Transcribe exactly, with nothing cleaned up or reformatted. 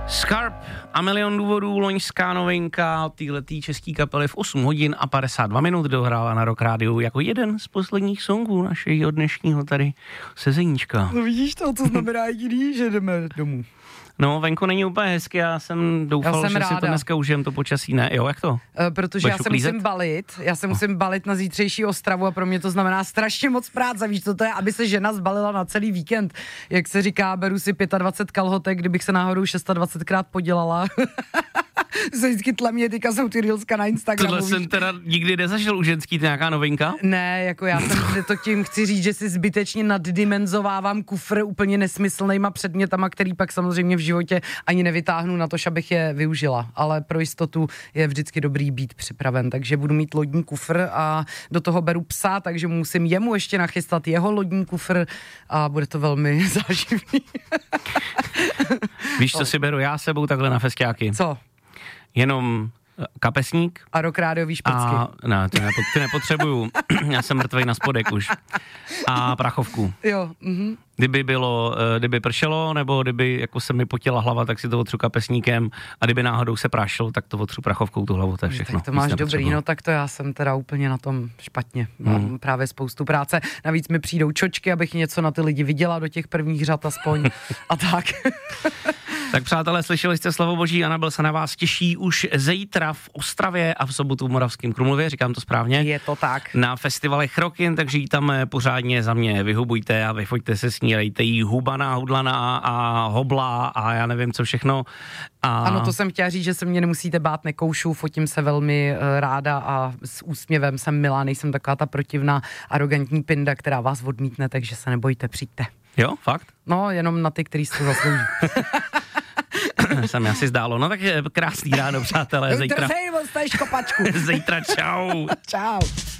Scarp a milion důvodů, loňská novinka téhletý český kapely v osm hodin a padesát dva minut dohrála na Rock Rádiu jako jeden z posledních songů našeho dnešního tady sezeníčka. No vidíš to, to znamená jediný, že jdeme domů. No, venku není úplně hezky, já jsem doufal, já jsem že ráda. Si to dneska užijem, to počasí ne, jo, jak to? Uh, protože Budeš já se uklízet? musím balit, já se musím balit na zítřejší Ostravu a pro mě to znamená strašně moc práce, víš, co to je, aby se žena zbalila na celý víkend, jak se říká, beru si dvacet pět kalhotek, kdybych se náhodou dvacet šestkrát podělala. Se vždycky tlemně, teďka jsou ty reelska na Instagramu. Tohle jsem teda nikdy nezažil u ženský, to nějaká novinka? Ne, jako já jsem to tím chci říct, že si zbytečně naddimenzovávám kufr úplně nesmyslnýma předmětama, který pak samozřejmě v životě ani nevytáhnu na to, abych je využila, ale pro jistotu je vždycky dobrý být připraven, takže budu mít lodní kufr a do toho beru psa, takže musím jemu ještě nachystat jeho lodní kufr a bude to velmi záživný. Víš, co si beru já sebou takhle na festiáky? Co? Jenom kapesník. A Rock Rádiový šprcky. A, ne, ty, nepo, ty nepotřebuju. Já jsem mrtvej na spodek už. A prachovku. Jo. Mhm. Kdyby bylo, kdyby pršelo, nebo kdyby jako se mi potila hlava, tak si to otřu kapesníkem a kdyby náhodou se prašil, tak to otřu prachovkou tu hlavu, to je všechno. Tak to máš dobrý, no tak to já jsem teda úplně na tom špatně. Mám hmm. právě spoustu práce. Navíc mi přijdou čočky, abych něco na ty lidi viděla do těch prvních řad aspoň a tak. Tak přátelé, slyšeli jste slovo boží, Anabel se na vás těší už zítra v Ostravě a v sobotu v Moravském Krumlově, říkám to správně. Je to tak. Na festivalech Rockin, takže jí tam pořádně za mě vyhubujte a vyfoďte se s ní, dejte jí hubaná, hudlaná a hobla a já nevím co všechno. A... Ano, to jsem chtěla říct, že se mě nemusíte bát, nekoušu, fotím se velmi uh, ráda a s úsměvem jsem milá, nejsem taková ta protivná, arrogantní pinda, která vás odmítne, takže se nebojte, přijďte. Jo, fakt? No, jenom na ty, který si to zaslouží. Se mi asi zdálo. No tak krásný ráno, přátelé. Zítra. Zítra čau. Zítra čau. Čau.